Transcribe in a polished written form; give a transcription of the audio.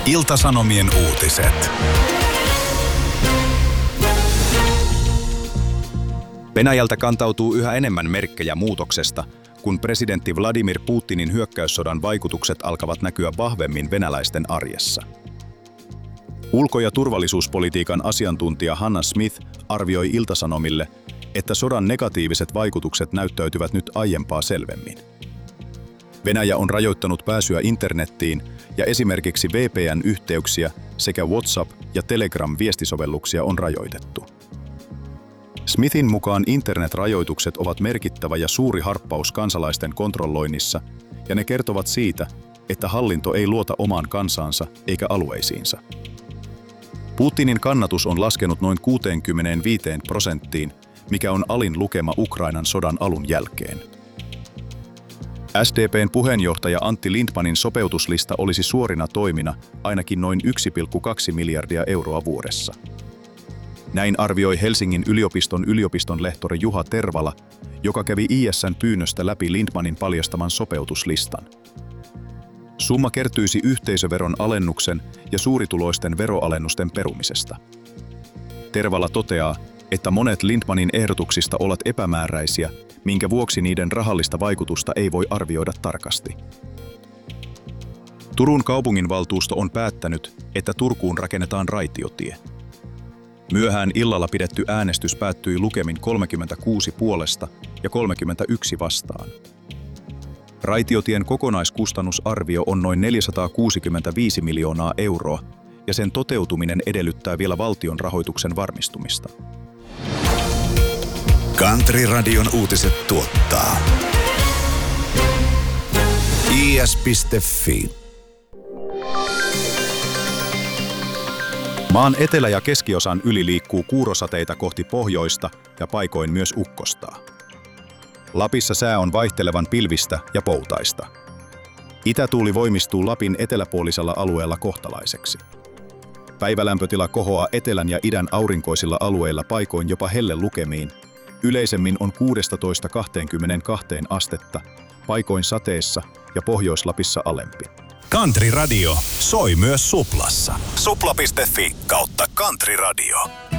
Ilta-Sanomien uutiset. Venäjältä kantautuu yhä enemmän merkkejä muutoksesta, kun presidentti Vladimir Putinin hyökkäyssodan vaikutukset alkavat näkyä vahvemmin venäläisten arjessa. Ulko- ja turvallisuuspolitiikan asiantuntija Hannah Smith arvioi Ilta-Sanomille, että sodan negatiiviset vaikutukset näyttäytyvät nyt aiempaa selvemmin. Venäjä on rajoittanut pääsyä internettiin ja esimerkiksi VPN-yhteyksiä sekä WhatsApp- ja Telegram-viestisovelluksia on rajoitettu. Smithin mukaan internetrajoitukset ovat merkittävä ja suuri harppaus kansalaisten kontrolloinnissa, ja ne kertovat siitä, että hallinto ei luota omaan kansaansa eikä alueisiinsa. Putinin kannatus on laskenut noin 65%, mikä on alin lukema Ukrainan sodan alun jälkeen. SDP:n puheenjohtaja Antti Lindtmanin sopeutuslista olisi suorina toimina ainakin noin 1,2 miljardia euroa vuodessa. Näin arvioi Helsingin yliopiston lehtori Juha Tervala, joka kävi ISN pyynnöstä läpi Lindtmanin paljastaman sopeutuslistan. Summa kertyisi yhteisöveron alennuksen ja suurituloisten veroalennusten perumisesta. Tervala toteaa, että monet Lindtmanin ehdotuksista ovat epämääräisiä, minkä vuoksi niiden rahallista vaikutusta ei voi arvioida tarkasti. Turun kaupunginvaltuusto on päättänyt, että Turkuun rakennetaan raitiotie. Myöhään illalla pidetty äänestys päättyi lukemin 36 puolesta ja 31 vastaan. Raitiotien kokonaiskustannusarvio on noin 465 miljoonaa euroa, ja sen toteutuminen edellyttää vielä valtion rahoituksen varmistumista. Country-radion uutiset tuottaa is.fi. Maan etelä- ja keskiosan yli liikkuu kuurosateita kohti pohjoista ja paikoin myös ukkostaa. Lapissa sää on vaihtelevan pilvistä ja poutaista. Itätuuli voimistuu Lapin eteläpuolisella alueella kohtalaiseksi. Päivälämpötila kohoaa etelän ja idän aurinkoisilla alueilla paikoin jopa hellelukemiin. Yleisemmin on 16–22 astetta, paikoin sateessa ja Pohjois-Lapissa alempi. Country Radio soi myös Suplassa. Supla.fi/Country Radio.